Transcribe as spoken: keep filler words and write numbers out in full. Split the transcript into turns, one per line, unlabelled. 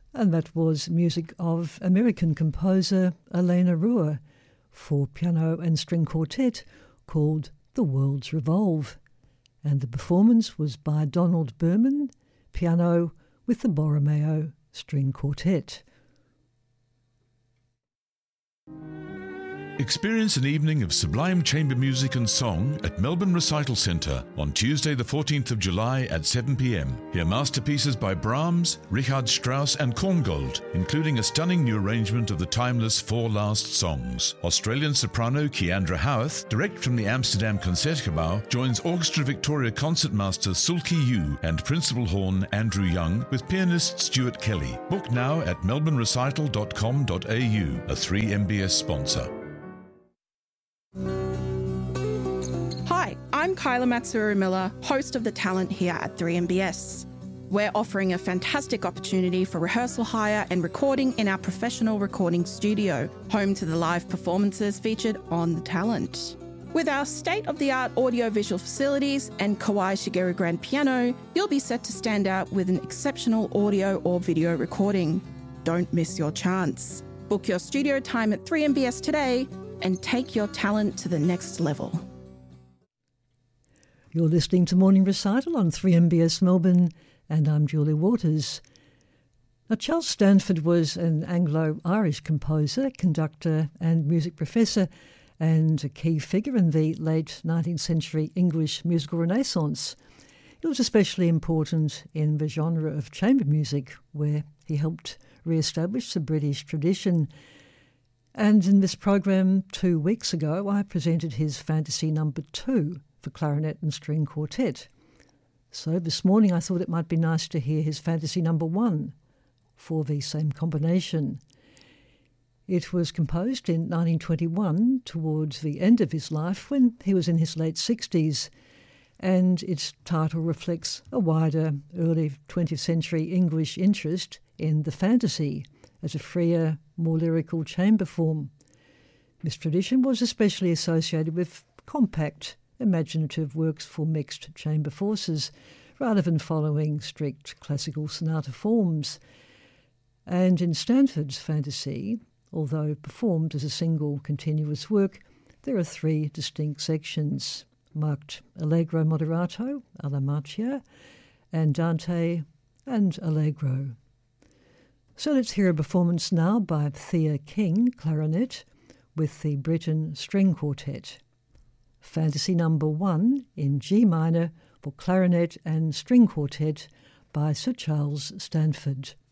And that was music of American composer Elena Ruhr for piano and string quartet called The Worlds Revolve. And the performance was by Donald Berman, piano with the Borromeo String Quartet.
Experience an evening of sublime chamber music and song at Melbourne Recital Centre on Tuesday the fourteenth of July at seven p m. Hear masterpieces by Brahms, Richard Strauss and Korngold, including a stunning new arrangement of the timeless Four Last Songs. Australian soprano Keandra Howarth, direct from the Amsterdam Concertgebouw, joins Orchestra Victoria concertmaster Sulki Yu and principal horn Andrew Young with pianist Stuart Kelly. Book now at melbourne recital dot com dot a u, a three M B S sponsor.
Hi, I'm Kyla Matsuru-Miller, host of The Talent here at three M B S. We're offering a fantastic opportunity for rehearsal hire and recording in our professional recording studio, home to the live performances featured on The Talent. With our state-of-the-art audio-visual facilities and Kawai Shigeru grand piano, you'll be set to stand out with an exceptional audio or video recording. Don't miss your chance. Book your studio time at three M B S today and take your talent to the next level.
You're listening to Morning Recital on three M B S Melbourne, and I'm Julie Waters. Now, Charles Stanford was an Anglo-Irish composer, conductor and music professor, and a key figure in the late nineteenth century English musical renaissance. He was especially important in the genre of chamber music, where he helped re-establish the British tradition. And in this program two weeks ago, I presented his Fantasy Number Two for clarinet and string quartet. So this morning I thought it might be nice to hear his Fantasy Number One for the same combination. It was composed in nineteen twenty-one, towards the end of his life, when he was in his late sixties, and its title reflects a wider, early twentieth century English interest in the fantasy as a freer, more lyrical chamber form. This tradition was especially associated with compact, imaginative works for mixed chamber forces, rather than following strict classical sonata forms. And in Stanford's fantasy, although performed as a single continuous work, there are three distinct sections, marked Allegro moderato, alla marcia, Andante, and Allegro. So let's hear a performance now by Thea King, clarinet, with the Britten String Quartet. Fantasy Number One in G minor for clarinet and string quartet by Sir Charles Stanford.